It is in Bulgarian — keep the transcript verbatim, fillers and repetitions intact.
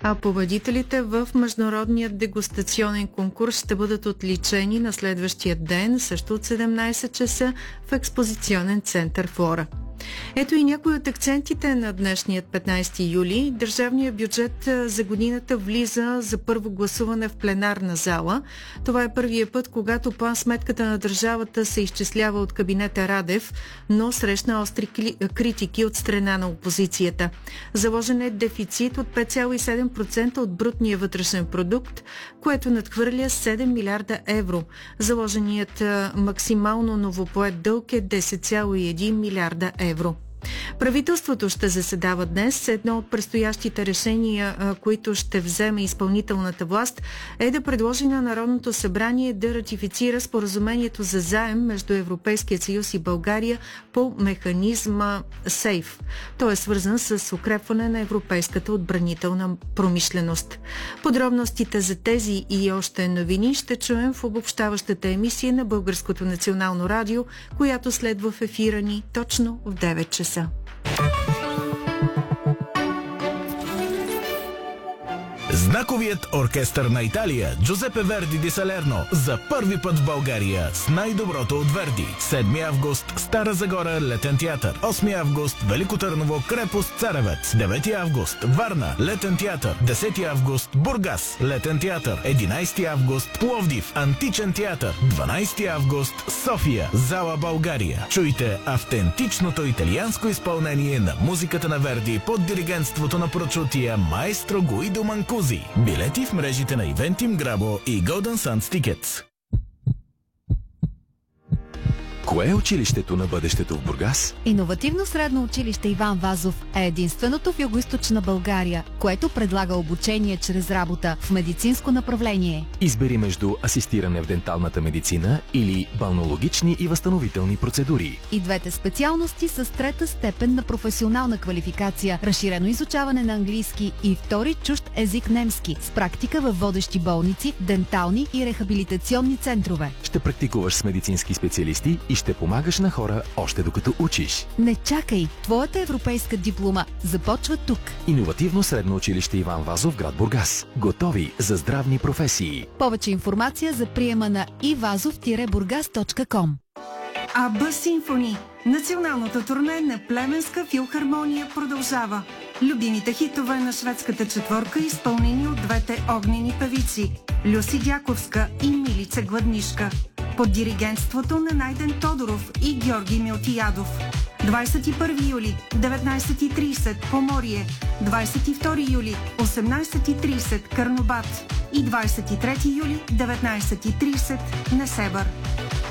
а победителите в международния дегустационен конкурс ще бъдат отличени на следващия ден, също от седемнайсет часа в експозиционен център Флора. Ето и някои от акцентите на днешният петнайсети юли. Държавният бюджет за годината влиза за първо гласуване в пленарна зала. Това е първият път, когато план сметката на държавата се изчислява от кабинета Радев, но срещна остри критики от страна на опозицията. Заложен е дефицит от пет цяло и седем процента от брутния вътрешен продукт, което надхвърля седем милиарда евро. Заложеният максимално новопоет дълг е десет цяло и един милиарда евро. Правителството ще заседава днес. Едно от предстоящите решения, които ще вземе изпълнителната власт, е да предложи на Народното събрание да ратифицира споразумението за заем между Европейския съюз и България по механизма СЕЙФ. Той е свързан с укрепване на европейската отбранителна промишленост. Подробностите за тези и още новини ще чуем в обобщаващата емисия на Българското национално радио, която следва в ефира ни точно в девет часа. Знаковият оркестър на Италия Джузепе Верди ди Салерно за първи път в България с най-доброто от Верди. седми август Стара Загора Летен театър, осми август Велико Търново Крепост Царевец, девети август Варна Летен театър, десети август Бургас Летен театър, единайсети август Пловдив Античен театър, дванайсети август София Зала България. Чуйте автентичното италианско изпълнение на музиката на Верди под диригентството на прочутия маестро Гуидо Манкузи. Билети в мрежите на Eventim Grabo и Golden Sands Tickets. Кое е училището на бъдещето в Бургас? Иновативно средно училище Иван Вазов е единственото в Югоизточна България, което предлага обучение чрез работа в медицинско направление. Избери между асистиране в денталната медицина или балнеологични и възстановителни процедури. И двете специалности с трета степен на професионална квалификация, разширено изучаване на английски и втори чужд език немски, с практика във водещи болници, дентални и рехабилитационни центрове. Ще практикуваш с медицински специалисти и ще помагаш на хора още докато учиш. Не чакай! Твоята европейска диплома започва тук. Иновативно средно училище Иван Вазов, град Бургас. Готови за здравни професии. Повече информация за приема на и вазов бургас точка ком. АБ Симфони. Националното турне на Плевенска филхармония продължава. Любимите хитове на шведската четворка, изпълнени от двете огнени певици Люси Дяковска и Милица Гладнишка, под диригентството на Найден Тодоров и Георги Милтиядов. двайсет и първи юли, деветнайсет и трийсет Поморие, двайсет и втори юли, осемнайсет и трийсет Карнобат и двайсет и трети юли, деветнайсет и трийсет Несебър.